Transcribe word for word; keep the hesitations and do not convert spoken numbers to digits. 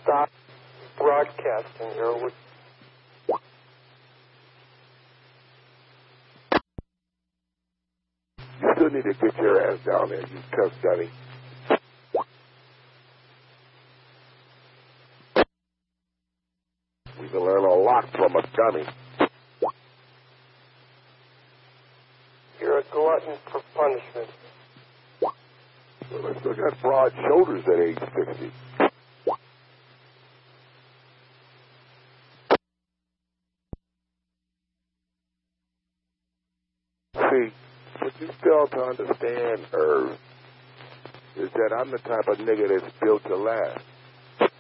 stop broadcasting here. With You still need to get your ass down there, you cuss dummy. We can learn a lot from a dummy. You're a glutton for punishment. Well, I still got broad shoulders at age sixty. See, what you fail to understand, Irv, is that I'm the type of nigga that's built to last.